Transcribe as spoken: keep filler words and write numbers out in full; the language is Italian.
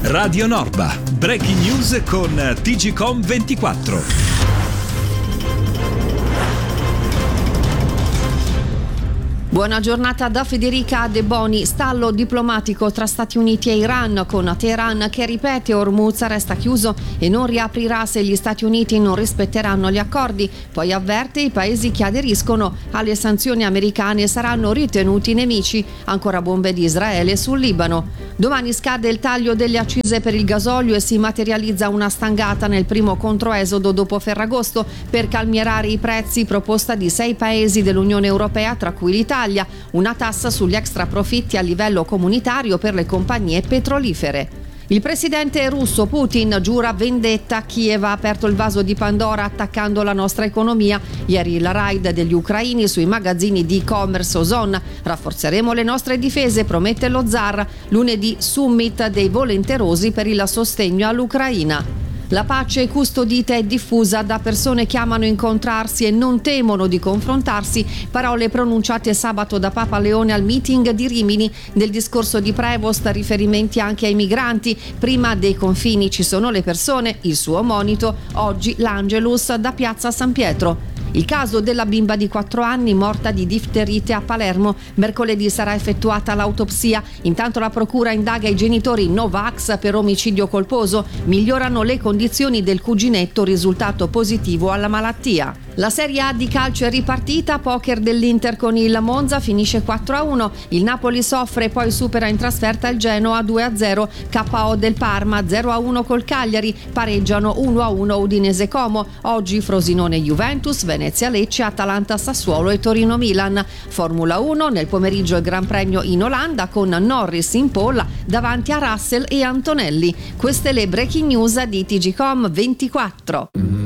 Radio Norba, breaking news con T G C O M ventiquattro. Buona giornata da Federica De Boni. Stallo diplomatico tra Stati Uniti e Iran, con Teheran che ripete Hormuz resta chiuso e non riaprirà se gli Stati Uniti non rispetteranno gli accordi. Poi avverte i paesi che aderiscono alle sanzioni americane saranno ritenuti nemici. Ancora bombe di Israele sul Libano. Domani scade il taglio delle accise per il gasolio e si materializza una stangata nel primo controesodo dopo Ferragosto per calmierare i prezzi, proposta di sei paesi dell'Unione Europea, tra cui l'Italia. Una tassa sugli extraprofitti a livello comunitario per le compagnie petrolifere. Il presidente russo Putin giura vendetta. Kiev ha aperto il vaso di Pandora attaccando la nostra economia. Ieri la raid degli ucraini sui magazzini di e-commerce Ozon. Rafforzeremo le nostre difese, promette lo zar. Lunedì summit dei volenterosi per il sostegno all'Ucraina. La pace custodita e diffusa da persone che amano incontrarsi e non temono di confrontarsi, parole pronunciate sabato da Papa Leone al meeting di Rimini. Nel discorso di Prevost riferimenti anche ai migranti. Prima dei confini ci sono le persone, il suo monito, oggi l'Angelus da Piazza San Pietro. Il caso della bimba di quattro anni morta di difterite a Palermo. Mercoledì sarà effettuata l'autopsia. Intanto la procura indaga i genitori Novax per omicidio colposo. Migliorano le condizioni del cuginetto risultato positivo alla malattia. La Serie A di calcio è ripartita. Poker dell'Inter con il Monza finisce quattro a uno. Il Napoli soffre e poi supera in trasferta il Genoa due a zero. K O del Parma zero a uno col Cagliari. Pareggiano uno a uno Udinese Como. Oggi Frosinone Juventus, Venezia Lecce, Atalanta Sassuolo e Torino Milan. Formula uno, nel pomeriggio il Gran Premio in Olanda con Norris in pole davanti a Russell e Antonelli. Queste le breaking news di T G C O M ventiquattro.